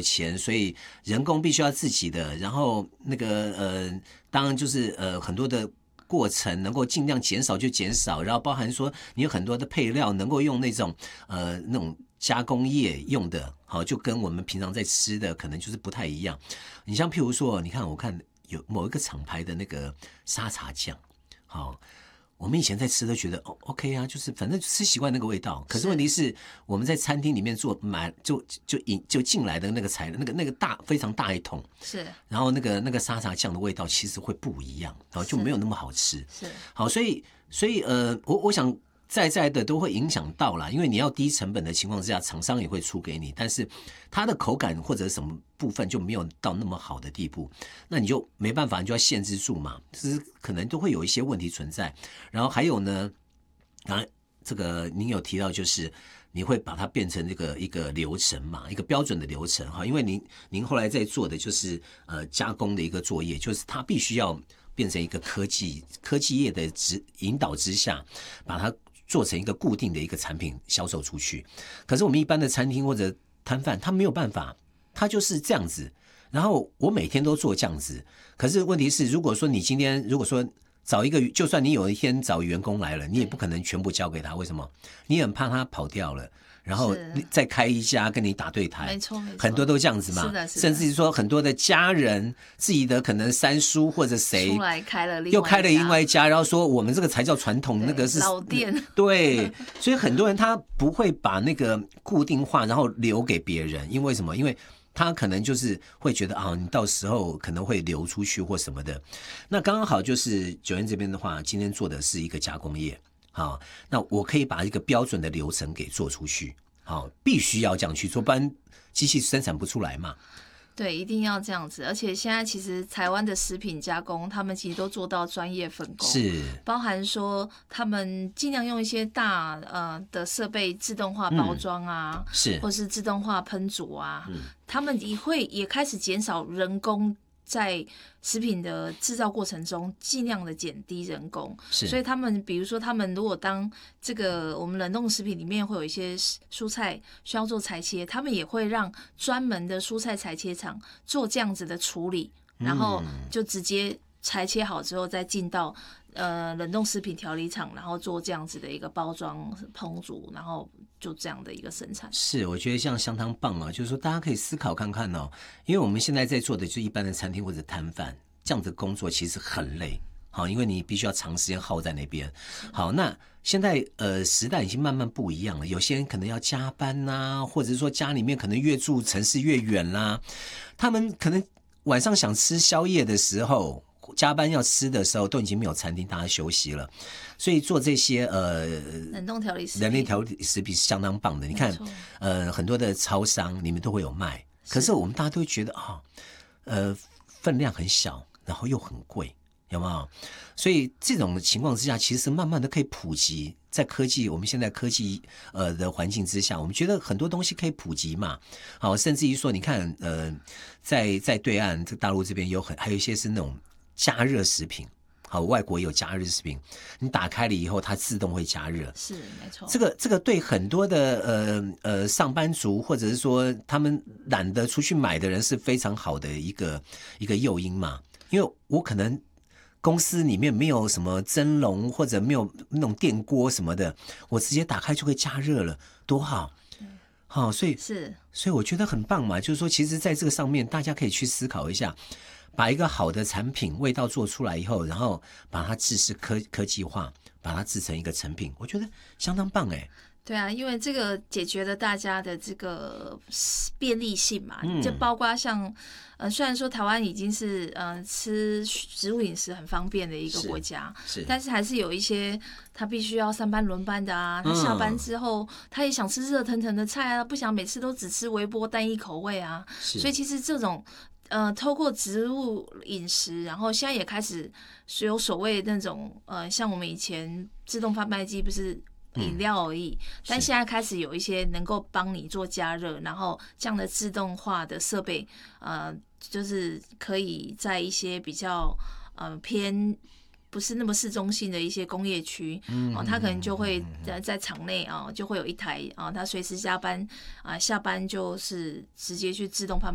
钱，所以人工必须要自己的，然后那个当然就是很多的过程能够尽量减少就减少，然后包含说你有很多的配料能够用那种加工业用的，好，就跟我们平常在吃的可能就是不太一样。你像譬如说，你看我看有某一个厂牌的那个沙茶酱，好。我们以前在吃都觉得OK 啊，就是反正吃习惯那个味道。可是问题是我们在餐厅里面买就进来的那个材料，那个非常大一桶， 是， 然后那个沙茶酱的味道其实会不一样，然后就没有那么好吃。 是， 好，所以我想在的都会影响到啦，因为你要低成本的情况之下，厂商也会出给你，但是它的口感或者什么部分就没有到那么好的地步，那你就没办法，你就要限制住嘛，就是可能都会有一些问题存在。然后还有呢，刚才这个您有提到，就是你会把它变成一个流程嘛，一个标准的流程哈，因为您后来在做的就是加工的一个作业，就是它必须要变成一个科技业的引导之下，把它做成一个固定的一个产品销售出去。可是我们一般的餐厅或者摊贩，他没有办法，他就是这样子。然后我每天都做这样子，可是问题是，如果说你今天如果说找一个，就算你有一天找员工来了，你也不可能全部交给他，为什么？你很怕他跑掉了。然后再开一家跟你打对台， 没错， 很多都这样子嘛。 是的， 甚至说很多的家人自己的可能三叔或者谁出来开了又开了另外一家，然后说我们这个才叫传统，那个是老店。 对，所以很多人他不会把那个固定化，然后留给别人，因为什么？因为他可能就是会觉得啊，你到时候可能会流出去或什么的。那刚刚好就是九燕这边的话，今天做的是一个加工业。好，那我可以把一个标准的流程给做出去，好，必须要这样去做，不然机器生产不出来嘛。 对，一定要这样子。而且现在其实台湾的食品加工，他们其实都做到专业分工， 是包含说他们尽量用一些大的设备自动化包装啊， 是或是自动化烹煮啊，他们也开始减少人工。在食品的制造过程中，尽量的减低人工，所以他们比如说，他们如果当这个我们冷冻食品里面会有一些蔬菜需要做裁切，他们也会让专门的蔬菜裁切厂做这样子的处理，然后就直接裁切好之后再进到冷冻食品调理厂，然后做这样子的一个包装烹煮，然后就这样的一个生产。 是，我觉得这样相当棒啊！就是说，大家可以思考看看哦，因为我们现在在做的就是一般的餐厅或者摊贩，这样子工作其实很累，好，因为你必须要长时间耗在那边。好，那现在时代已经慢慢不一样了，有些人可能要加班呐，或者是说家里面可能越住城市越远啦，他们可能晚上想吃宵夜的时候。加班要吃的时候都已经没有餐厅，大家休息了，所以做这些冷冻调理食品是相当棒的。你看很多的超商里面都会有卖，可是我们大家都会觉得分量很小，然后又很贵，有没有？所以这种情况之下，其实慢慢的可以普及，在我们现在科技的环境之下，我们觉得很多东西可以普及嘛。好，甚至于说，你看在对岸这大陆这边还有一些是那种。加热食品，好，外国也有加热食品，你打开了以后，它自动会加热， 是没错。 这个对很多的上班族或者是说他们懒得出去买的人是非常好的一个诱因嘛，因为我可能公司里面没有什么蒸笼或者没有那种电锅什么的，我直接打开就会加热了，多好。好，所以我觉得很棒嘛，就是说，其实在这个上面，大家可以去思考一下。把一个好的产品味道做出来以后，然后把它制式科技化，把它制成一个成品，我觉得相当棒哎。 对啊，因为这个解决了大家的这个便利性嘛，就包括像虽然说台湾已经是吃植物饮食很方便的一个国家，但是还是有一些他必须要上班轮班的啊，他下班之后他也想吃热腾腾的菜啊，不想每次都只吃微波单一口味啊，所以其实这种。透过植物饮食，然后现在也开始有所谓那种像我们以前自动贩卖机不是饮料而已，但现在开始有一些能够帮你做加热，然后这样的自动化的设备，就是可以在一些比较偏。不是那么市中心的一些工业区，他可能就会在场内就会有一台他随时加班下班就是直接去自动贩卖